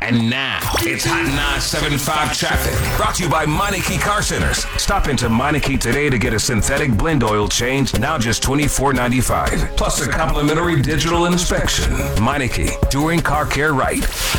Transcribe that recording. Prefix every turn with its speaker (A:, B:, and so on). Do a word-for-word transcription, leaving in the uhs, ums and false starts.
A: And now, it's Hot nine seven five traffic. Brought to you by Meineke Car Centers. Stop into Meineke today to get a synthetic blend oil change, now just twenty-four ninety-five. Plus a complimentary digital inspection. Meineke, doing car care right.